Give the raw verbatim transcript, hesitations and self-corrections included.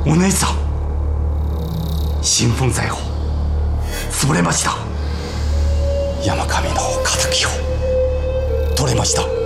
お姉さん、新聞財宝潰れました。山上の敵を取れました。